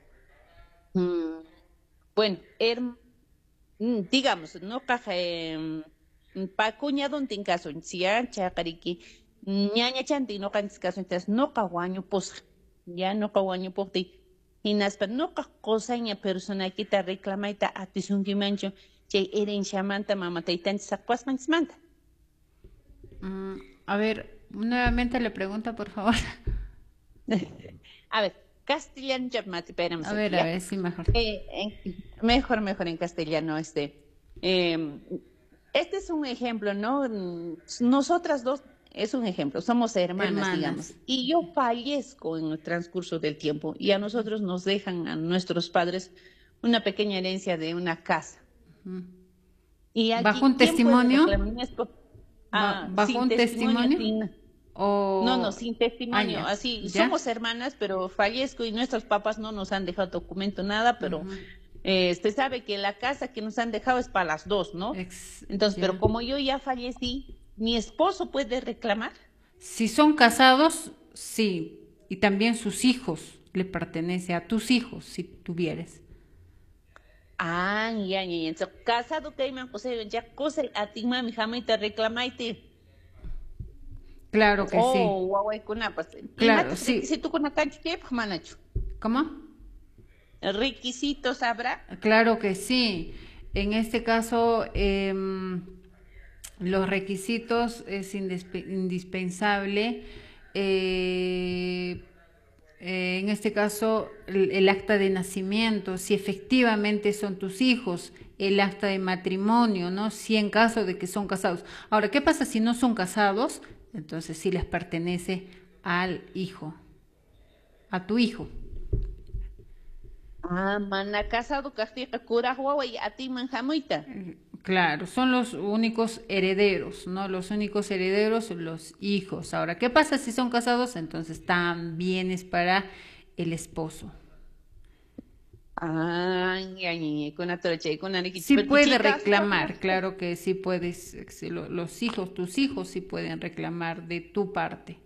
mm, bueno, er, mm, digamos, no caja, eh, pa cuñadontin caso, si ya chakariki, ñaña chanti no cantis caso, entonces no caguaño posja, ya no caguaño posja. Hinaspa noqa qosaña personakita reclamayta atisunkimanchu chay herenciamanta mamataytanchis saqwasqanchikmanta. Mm, a ver, nuevamente le pregunta, por favor. A ver, castellano ya mate, A ver, a ver, sí, mejor. Eh, eh, mejor, mejor en castellano este. Eh, este es un ejemplo, ¿no? Nosotras dos es un ejemplo, somos hermanas, hermanas, digamos, y yo fallezco en el transcurso del tiempo y a nosotros nos dejan a nuestros padres una pequeña herencia de una casa. Uh-huh. Y aquí, ¿bajo un testimonio? Ah, ¿Bajo un testimonio? testimonio? Sin... O... No, no, sin testimonio, ah, así, ¿ya? Somos hermanas, pero fallezco y nuestros papás no nos han dejado documento, nada, pero... Uh-huh. Eh, usted sabe que la casa que nos han dejado es para las dos, ¿no? Ex Entonces, ya. Pero como yo ya fallecí, ¿mi esposo puede reclamar? Si son casados, sí. Y también sus hijos le pertenece a tus hijos, si tuvieres. Ah, ya, ya, ya. Entonces, casado que hay man, José, ya cosa a ti, mami, jamita reclamaite. Claro que oh, sí. Oh, guau, kuna, pues. Claro, sí. Si tú con la cancha, ¿qué, manacho? ¿Cómo? ¿Requisitos habrá? Claro que sí. En este caso, eh, los requisitos es indispensable. Eh, eh, en este caso, el, el acta de nacimiento, si efectivamente son tus hijos, el acta de matrimonio, ¿no? Si en caso de que son casados. Ahora, ¿qué pasa si no son casados? Entonces sí les pertenece al hijo, a tu hijo. Ah, mana casado castiga cura y a ti manjamuita. Claro, son los únicos herederos, ¿no? Los únicos herederos, los hijos. Ahora, ¿qué pasa si son casados? Entonces también es para el esposo. Ah, ya, ya, con la troche, con la sí puede reclamar, claro que sí puedes, los hijos, tus hijos sí pueden reclamar de tu parte.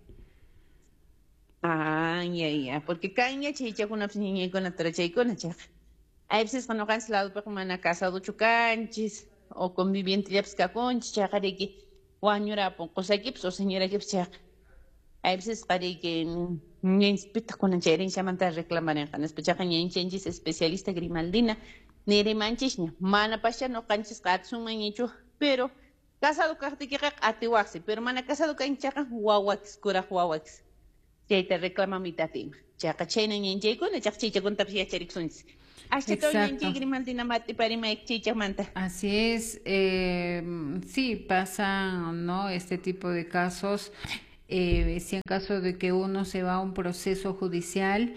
Ah, ya, ya, porque caña chicha con una niña con la troche con la chica. A veces cuando cancelado por una casa de chucanchis o conviviente ya pesca con chichareque o añora por cosa que o señora que pesca. A veces para que ni inspecta con la herencia manta reclamar en canas pechaja ni en especialista Grimaldina Nere manchishña, mana pasha no canchis katsumañichu, pero casado kartikiqa atiwaqsi, pero mana casado kanchaqa wawax, kuraq wawax. Chayta reclama mitatima. Chaqa chayna ñanchaykuna chaq chaychakuntapas yachariksunchis. Ashtatawan Exacto. ñanchaykri maltina mati parimayk chaychaqmanta. Así es, eh, sí, pasan, ¿no? Este tipo de casos. Eh, si en caso de que uno se va a un proceso judicial,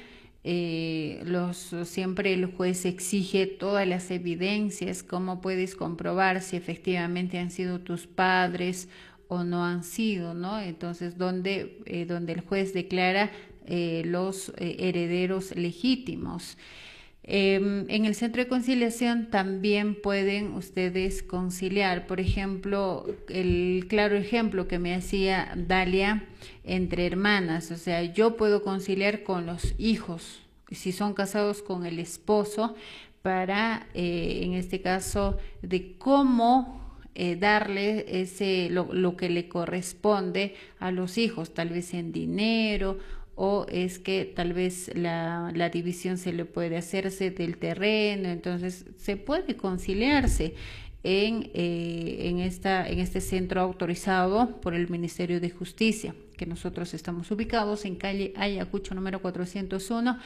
eh, los, siempre el juez exige todas las evidencias, cómo puedes comprobar si efectivamente han sido tus padres o no han sido, ¿no? Entonces, donde, eh, donde el juez declara eh, los eh, herederos legítimos. Eh, en el centro de conciliación también pueden ustedes conciliar, por ejemplo, el claro ejemplo que me hacía Dalia entre hermanas, o sea, yo puedo conciliar con los hijos, si son casados con el esposo, para, eh, en este caso, de cómo eh, darle ese lo, lo que le corresponde a los hijos, tal vez en dinero, o es que tal vez la, la división se le puede hacerse del terreno, entonces se puede conciliarse en, eh, en, esta, en este centro autorizado por el Ministerio de Justicia, que nosotros estamos ubicados en calle Ayacucho número cuatrocientos uno,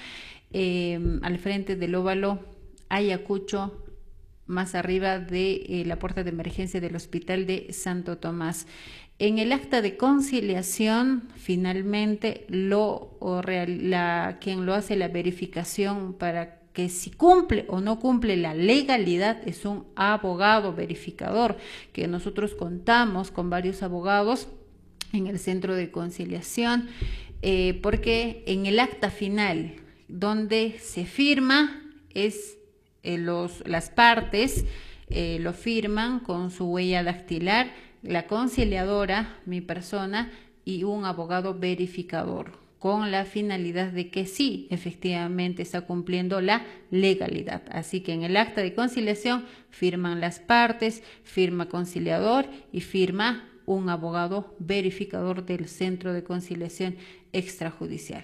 eh, al frente del óvalo Ayacucho, más arriba de eh, la puerta de emergencia del Hospital de Santo Tomás. En el acta de conciliación, finalmente, lo, o real, la, quien lo hace la verificación para que si cumple o no cumple la legalidad es un abogado verificador, que nosotros contamos con varios abogados en el centro de conciliación, eh, porque en el acta final, donde se firma, es eh, los, las partes eh, lo firman con su huella dactilar, la conciliadora, mi persona, y un abogado verificador, con la finalidad de que sí, efectivamente está cumpliendo la legalidad. Así que en el acta de conciliación firman las partes, firma conciliador y firma un abogado verificador del Centro de Conciliación Extrajudicial.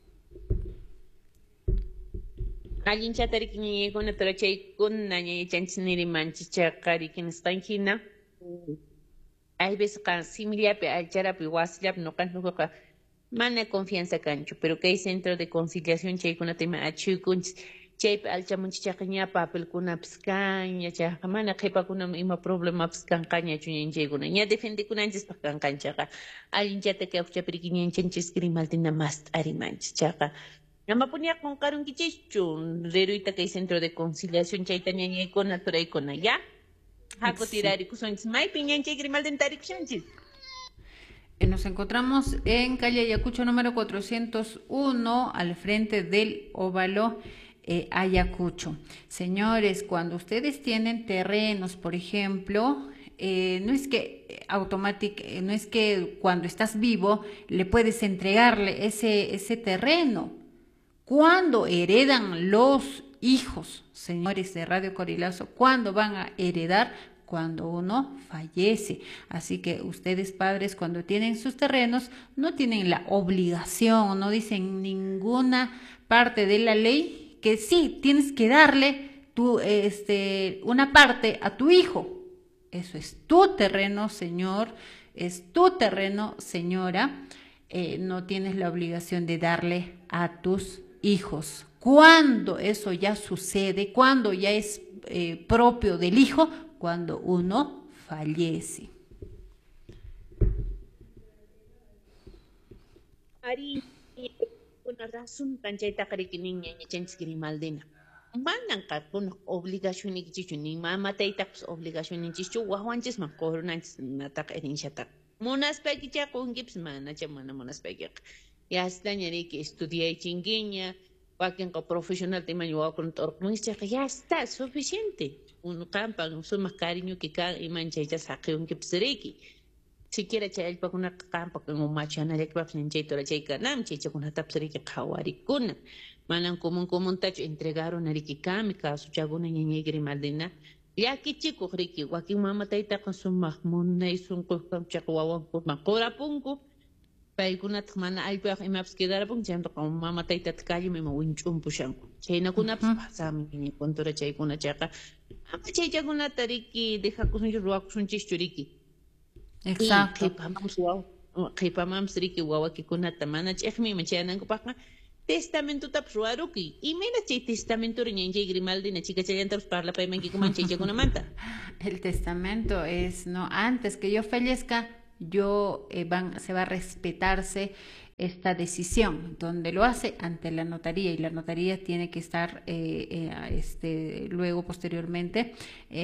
Allin chatarik ñeñekuna turachaykuna ñañachanchis manchichaqarikin estanjina. Hay veces que similape alcharapi wasillapi noqankuqa mana confianza kanchu, pero que hay centro de conciliación chaykunatimi achuykunchis chaypi alchamunchichaqa ña papelkunapis kanña chaqa mana qhipakunam ima problemapas kanqañachu ñanchaykuna ña defendikunanchispaq kanqanchaqa allinchata kawchapiriki ñanchanchis grimaltina mas t'arimanchis chaqa amapuniaq qunqarunkichikchu riruyta kay centro de conciliación chayta ñañaykuna turaykuna ya haku tirarikusunchis maypi ñanchay grimaltin tarikushanchis. Nos encontramos en calle Ayacucho número cuatrocientos uno, al frente del óvalo eh, Ayacucho. Señores, cuando ustedes tienen terrenos, por ejemplo, eh, no es que automático, no es que cuando estás vivo le puedes entregarle ese, ese terreno. Cuando heredan los hijos, señores de Radio Corilazo, ¿cuándo van a heredar? Cuando uno fallece. Así que ustedes padres cuando tienen sus terrenos no tienen la obligación, no dicen ninguna parte de la ley que sí tienes que darle tu, este, una parte a tu hijo. Eso es tu terreno, señor, es tu terreno, señora. Eh, no tienes la obligación de darle a tus hijos. Cuando eso ya sucede, cuando ya es eh, propio del hijo, cuando uno fallece. Ari una razón kanchayta qarikinin ñañachanchis grimaldina. Manan qarquna obligación ikichichu ni mamataytaqpis obligación inchichu wawanchis man qurunanchis nataqa erinchataqa. Munaspaykicha qunkips manacha mana munaspaykiqa. Yasta ñariki estudiaychinkiña, wakinqa profesional timaña wawakunata urqunkichaqa ya está suficiente. Uno campa sumaq cariño que kan imanchaycha saqiunkipas riki. Siquiera chay allpakunaqa qampa kan umachanallakpipas ñanchaytura chaykanam chaychakunatapas riki qhawarikuna. Manan comun comuntachu entregaron riki kami kasuchakuna ñañay Grimaldina. Llakichikuq riki wakin mamataytaqa sumaq munay sunquyqa chaqa wawankuman qurapunku. paykunata mana allpaq imapas quedarapun chayqa mama taytata kallimi ima winch'unpushanku chaynakunapas pasami kuntura chaykuna chayqa ama chaychakunata riki dejakusunchis ruwakusunchis riki. Exacto. Qhipamanpas wawa qhipamanpas riki wawakikunata mana ch'iqmi ima chayanankupaqqa testamentutapas ruwaruki imina chay testamentura ñanchay Grimaldina chica chayantapas parlapaymankikuman chaychakunamanta. El testamento es, no, antes que yo fallezca, yo eh, van, se va a respetarse esta decisión, donde lo hace ante la notaría y la notaría tiene que estar eh, eh, este, luego posteriormente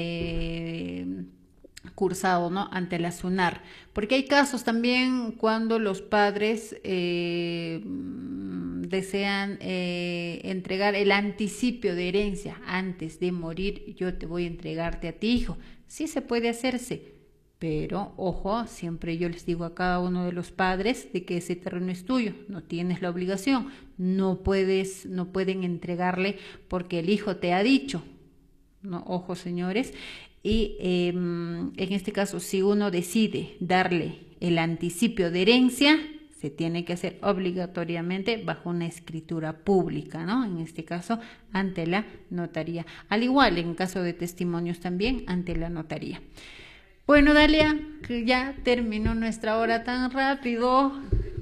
eh, cursado, ¿no?, ante la SUNAR, porque hay casos también cuando los padres eh, desean eh, entregar el anticipio de herencia antes de morir. Yo te voy a entregarte a ti, hijo. Sí se puede hacerse, pero ojo, siempre yo les digo a cada uno de los padres de que ese terreno es tuyo, no tienes la obligación, no puedes, no pueden entregarle porque el hijo te ha dicho, no, ojo señores. Y eh, en este caso, si uno decide darle el anticipio de herencia, se tiene que hacer obligatoriamente bajo una escritura pública, ¿no? En este caso, ante la notaría. Al igual, en caso de testimonios también, ante la notaría. Bueno, Dalia, que ya terminó nuestra hora tan rápido.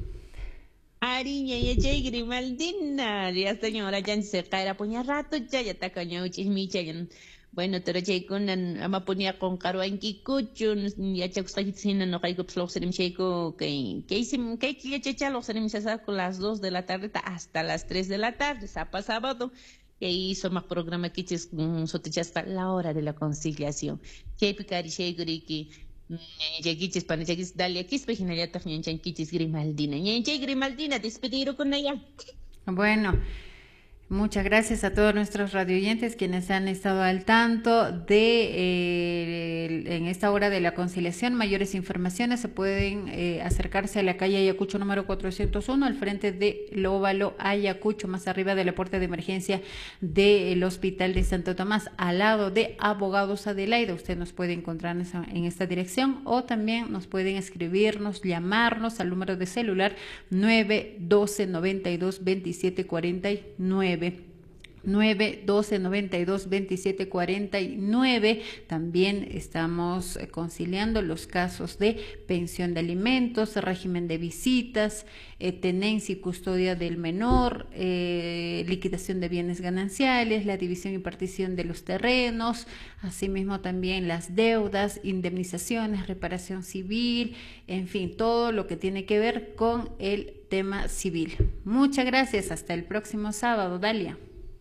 Ariña y chay Grimaldina, ya señora, ya se caerá puña rato, ya ya está caño, chismicha, bueno, pero chay con ama ponía con caro en kikuchun, ya chay gusta hitsina no caigo pslo serim chayko que que hicim que que chacha lo serim chasa con las dos de la tarde hasta las tres de la tarde, sapa sábado. Que hizo más programa que es hasta la hora de la conciliación. Que picari sheguri que lleguiches para lleguis dale aquí espejina ya también chanquiches Grimaldina. Ñenche Grimaldina, despedir con ella. Bueno, muchas gracias a todos nuestros radioyentes quienes han estado al tanto de eh, en esta hora de la conciliación. Mayores informaciones se pueden eh, acercarse a la calle Ayacucho número cuatrocientos uno, al frente del óvalo Ayacucho, más arriba de la puerta de emergencia del Hospital de Santo Tomás, al lado de Abogados Adelaida. Usted nos puede encontrar en, esa, en esta dirección, o también nos pueden escribirnos, llamarnos al número de celular nueve doce noventa y dos veintisiete cuarenta y nueve. nueve doce noventa y dos veintisiete cuarenta y nueve. También estamos conciliando los casos de pensión de alimentos, régimen de visitas, eh, tenencia y custodia del menor, eh, liquidación de bienes gananciales, la división y partición de los terrenos, asimismo también las deudas, indemnizaciones, reparación civil, en fin, todo lo que tiene que ver con el tema civil. Muchas gracias, hasta el próximo sábado, Dalia.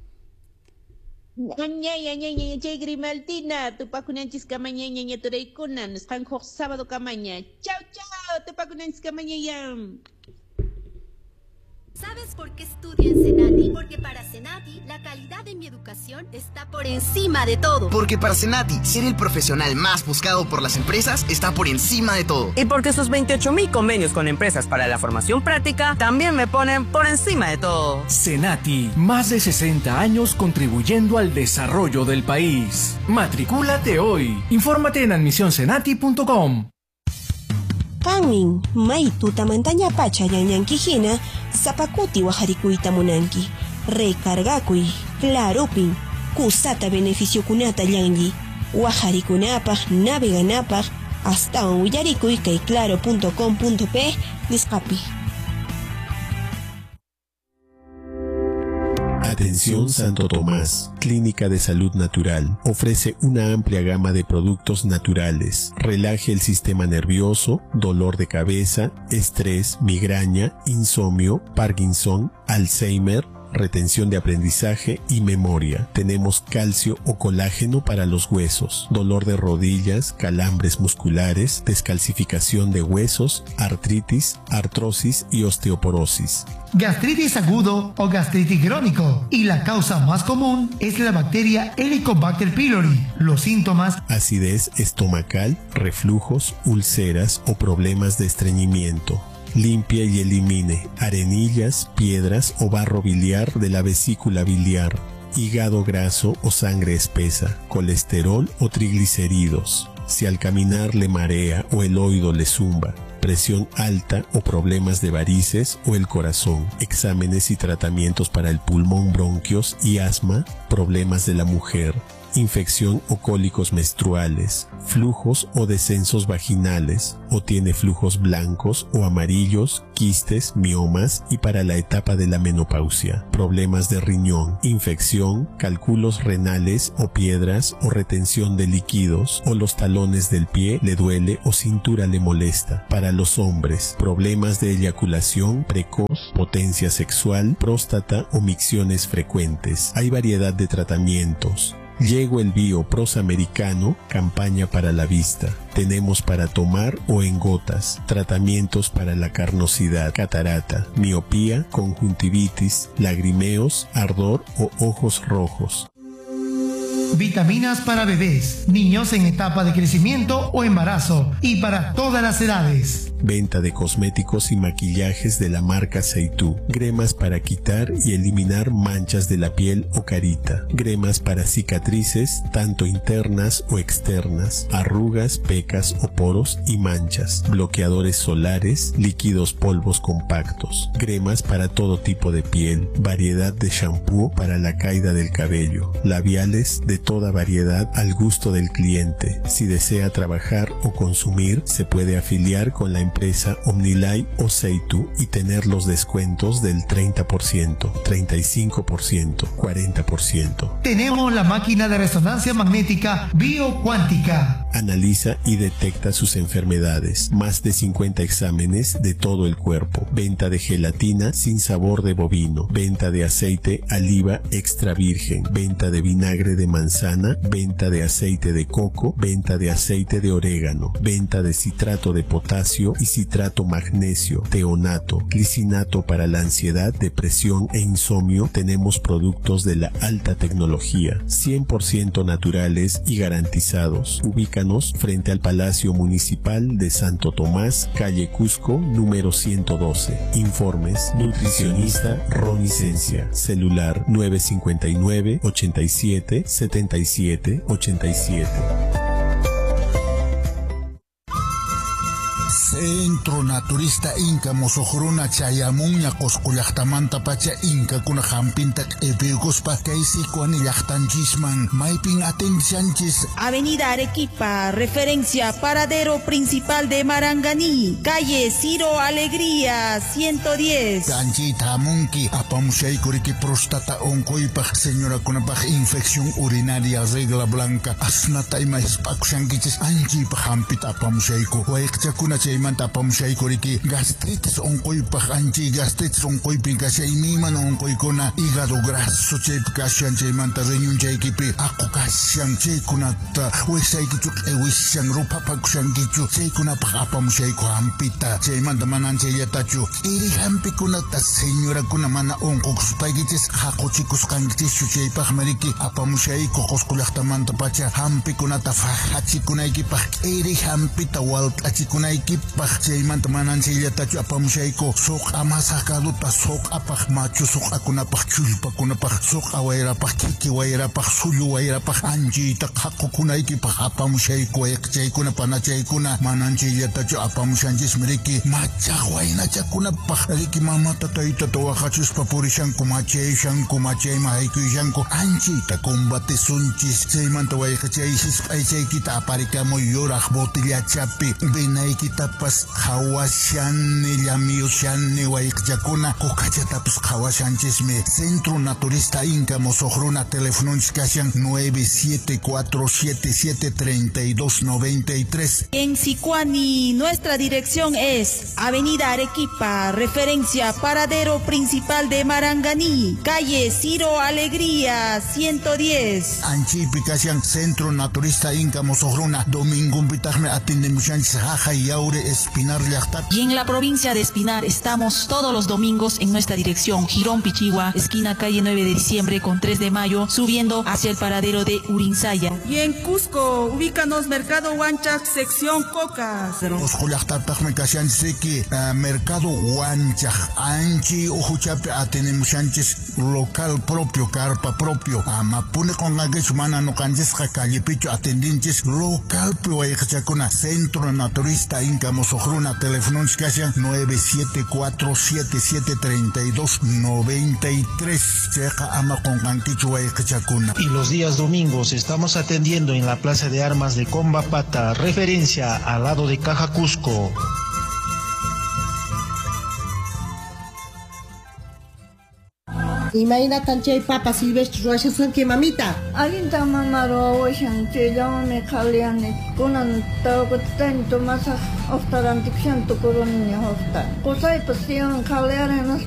Ñaña ñaña chay Grimaldina, tupakunanchis kamaña ñaña turaykunan, esqanjo sábado kamaña. Chao chao, tupakunanchis kamaña yam. ¿Sabes por qué estudio en Senati? Porque para Senati, la calidad de mi educación está por encima de todo. Porque para Senati, ser el profesional más buscado por las empresas está por encima de todo. Y porque sus veintiocho mil convenios con empresas para la formación práctica también me ponen por encima de todo. Senati, más de sesenta años contribuyendo al desarrollo del país. Matricúlate hoy. Infórmate en admisión senati punto com. Kanmin, may tutamantaña pacha ñañankijina, zapakuti wajarikuita munanki. Recargakuy, claropin, kusata beneficio kunata yangi. Wajarikunapaj, naveganapaj, hasta un willarikuy kay claro punto com punto pe, nisqapi. Atención Santo Tomás, Clínica de Salud Natural. Ofrece una amplia gama de productos naturales. Relaje el sistema nervioso, dolor de cabeza, estrés, migraña, insomnio, Parkinson, Alzheimer, retención de aprendizaje y memoria. Tenemos calcio o colágeno para los huesos, dolor de rodillas, calambres musculares, descalcificación de huesos, artritis, artrosis y osteoporosis. Gastritis agudo o gastritis crónico, y la causa más común es la bacteria Helicobacter pylori. Los síntomas: acidez estomacal, reflujos, úlceras o problemas de estreñimiento. Limpia y elimine arenillas, piedras o barro biliar de la vesícula biliar, hígado graso o sangre espesa, colesterol o triglicéridos. Si al caminar le marea o el oído le zumba, presión alta o problemas de varices o el corazón, exámenes y tratamientos para el pulmón, bronquios y asma, problemas de la mujer, infección o cólicos menstruales, flujos o descensos vaginales, o tiene flujos blancos o amarillos, quistes, miomas y para la etapa de la menopausia, problemas de riñón, infección, cálculos renales o piedras o retención de líquidos, o los talones del pie le duele o cintura le molesta. Para los hombres, problemas de eyaculación precoz, potencia sexual, próstata o micciones frecuentes. Hay variedad de tratamientos. Llegó el Bio Prosamericano, campaña para la vista. Tenemos para tomar o en gotas, tratamientos para la carnosidad, catarata, miopía, conjuntivitis, lagrimeos, ardor o ojos rojos. Vitaminas para bebés, niños en etapa de crecimiento o embarazo y para todas las edades. Venta de cosméticos y maquillajes de la marca Seitú. Gremas para quitar y eliminar manchas de la piel o carita. Gremas para cicatrices, tanto internas o externas, arrugas, pecas o poros y manchas. Bloqueadores solares, líquidos polvos compactos. Gremas para todo tipo de piel. Variedad de shampoo para la caída del cabello. Labiales de toda variedad al gusto del cliente. Si desea trabajar o consumir, se puede afiliar con la empresa Omnilay o Seitú y tener los descuentos del treinta por ciento, treinta y cinco por ciento, cuarenta por ciento. Tenemos la máquina de resonancia magnética biocuántica. Analiza y detecta sus enfermedades. Más de cincuenta exámenes de todo el cuerpo. Venta de gelatina sin sabor de bovino. Venta de aceite oliva extra virgen. Venta de vinagre de manzana. Venta de aceite de coco. Venta de aceite de orégano. Venta de citrato de potasio y citrato magnesio, teonato, glicinato para la ansiedad, depresión e insomnio. Tenemos productos de la alta tecnología, cien por ciento naturales y garantizados. Ubícanos frente al Palacio Municipal de Santo Tomás, calle Cusco, número ciento doce. Informes, nutricionista Ronicencia, celular nueve cinco nueve, ochenta y siete, setenta y siete, ochenta y siete. Centro Naturista Inca Mosohruna Chayamuña Coscullachtamanta Pacha Inca Kuna Jampintak Epigospa Kaisikuani Yachtanchisman Maipin Atencianchis. Avenida Arequipa, referencia paradero principal de Maranganí, calle Ciro Alegría, ciento diez. Canchita Munki, Apamushay Kuriki Prostata Oncoipach, señora Kunapach, infección urinaria, regla blanca, Asnata y Maispakushankichis, Anjipa Jampita Apamushayko, Waikchakuna Chaymanta Apamushaykuriki, gastritis oncoipach, anchi gastritis oncoipin Kashaymiman oncoicona, hígado graso Chepkashan Chaymanta Reñun Chaykipi, Akokashan Chaykunata, Wesaykichuk Ewishan Rupapakushankichu, Chaykunapach Apamushayko Hampita, Chaymanta Manan Chayatachu, Iri Hampikunata, señora Kunamana Oncoxpaikitis, Hakochicus Kankitishu Chaypach Meriki, Apamushayko Cosculachtamanta Pacha, Hampikunata Fahachikunaykipak, Iri Hampita Waltachikunaykipak, Chaymanta Manan Chayatachu Apamushayko, Sok Amasakaluta, Sok Apach Machu, Sok Akunapach Chulpakunapach, Sok Awairapach, Kiki Wairapach, Suyu Wairapach, Anjita Hakokunaykipach, Apamushayko, Ekchaykuna Chaykuna, Manan Chayatachu Apamushanchis Meriki, Machahuayna Chakunapach, Riki Mamata Taita Toahachus Papurishanko, Machay Shanko, Machay Mahaiku Shanko, Anchita Combate Sunchis, Chaymanta Waikachaysis, Aichaykita Aparicamo Yorach Botilla Chapi, Benaikita Pas, Hawashan, Yamio Shan, Waikchakuna, Kokachatapas Hawashanchis Me, Centro Naturista Inca Mosohruna, teléfono Chikashan nueve siete cuatro siete siete tres dos nueve tres. En Sicuani, nuestra dirección es Avenida Arequipa, referencia paradero principal de Maranganí, calle Ciro Alegría, ciento diez. Anchipi Kashan, Centro Naturista Inca Mosohruna, Domingo Pitahme Atindemushanchis Jaja y Aure Espinar Yachtat. Y en la provincia de Espinar estamos todos los domingos en nuestra dirección Girón Pichigua, esquina calle nueve de diciembre con tres de mayo, subiendo hacia el paradero de Urinsaya. Y en Cusco, ubícanos Mercado Huanchac, sección Cocas. Oscullachtatahme Kashan Seki, Mercado Huanchac, Anchi Ojuchape Atindemushanchis, local propio, carpa propio. Amapune con la Gesumana no canjesca calle Picho atendinches, local Puayachacuna, Centro Naturista Inca Llamosohruna teléfono nueve siete cuatro siete siete tres dos nueve tres. Checa ama con canquichua y cachacuna. Y los días domingos estamos atendiendo en la Plaza de Armas de Combapata, referencia al lado de Caja Cusco. Imaina tanchay papa silvestre ruashasun que mamita. Alinta mamaro awashan che llamame khaliani kunan tawatan to masa oftarantikshan to koroninya hofta. Kosai pasiyan khaliarenas